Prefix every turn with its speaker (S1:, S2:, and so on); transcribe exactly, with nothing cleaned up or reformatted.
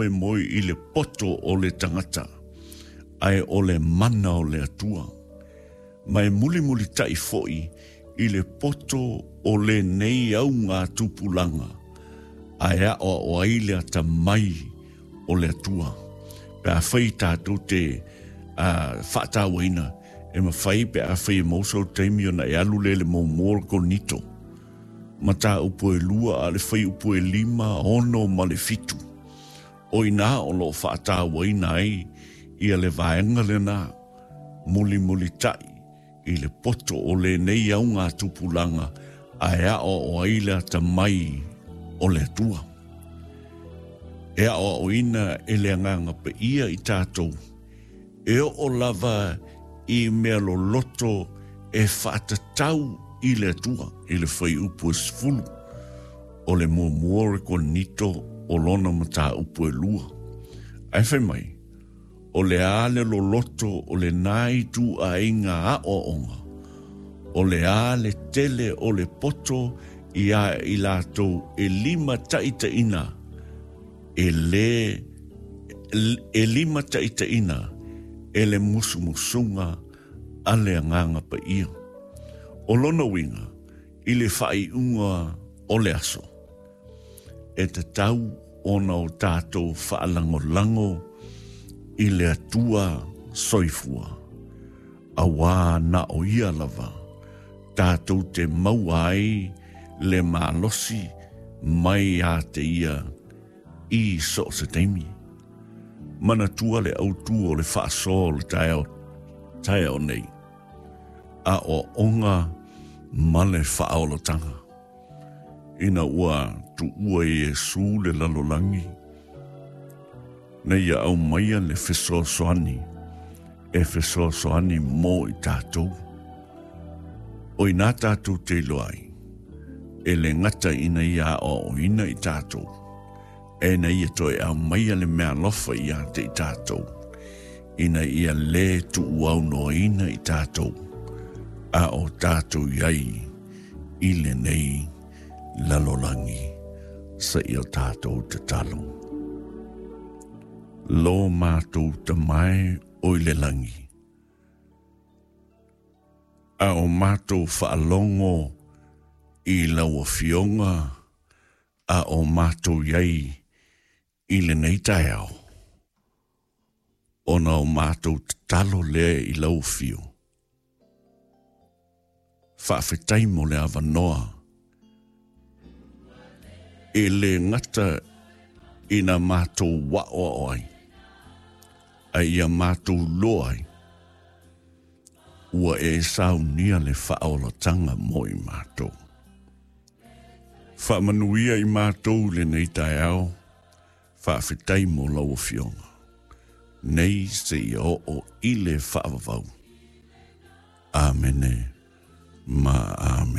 S1: moe moe i le poto o le tangata, ai o le mana o le atua. Mai muli muli tai foi i le poto o le nei au ngā tupulanga, ai a o o aile ata mai o le atua. Pea whai tātou te uh, whata waina, e ma whai pe a whai mauso teimio na e alu le mo mōr ko nito. Ma tā upo e lua a le whai upo e lima ono ma le fitu. O ina o lo whata waina ai i a le vaenga le nā muli muli tai i le poto o le nei au ngā tupulanga a ea o o aile ata mai o le atua. Ea o o ina e le anganga pe ia i tātou. E o o lava i mea lo loto e whaatatau i le atua, i le whai upu e sfulu, o le mua muore ko nito o lona mata upu e lua. Ai whai mai, o le ale lo loto o le nai tu a inga a o onga, o le ale tele o le poto i a i lato e lima taita ina, e le e lima taita ina, e le musu musunga a le anganga pa ia. O lona winga, i le whai unga o le aso. E te tau ona o tātou whaalango lango i le atua soifua. A wā na o ia lava, tātou te mauai le mālosi mai a te ia i so se teimi. Mana tua le autu o le whaaso le tae o, tae o nei. A o onga male whaaolotanga. Ina ua tu ua i e su le lalolangi. Nei au maia le wheso soani. E wheso soani mō i tātou. O i nā tātou te loai. E le ngata ina ia o ina i tātou. E na ia toi au maia le mea lofa ia te i tātou. Ina ia le tu uau no ina i tātou. A o tātou iai i le nei lalolangi sa i o tātou te talo. Lo mātou te mai o i le langi. A o mātou whaalongo i laua fionga, a o mātou iai i le nei tae au. Ona o mātou te talo lea i lau fio. Whaafetai mo le awanoa. E le ngata i na mātou wao oai. A ia mātou loai. Ua e sau nia le whaolotanga mo i mātou. Whaamanuia i mātou le nei tae au. Whaafetai mo lau fionga. Nei se i o o i le whaavavau. Amene. Ma amen.